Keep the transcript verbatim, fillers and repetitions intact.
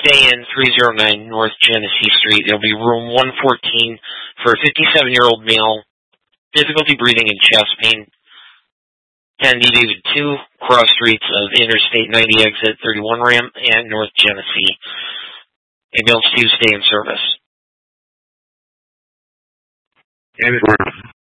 stay in three oh nine North Genesee Street. It'll be room one fourteen for a fifty-seven-year-old male, difficulty breathing and chest pain. ten D David two, cross streets of Interstate ninety exit thirty-one ramp and North Genesee. Ambulance two, stay in service. Ambulance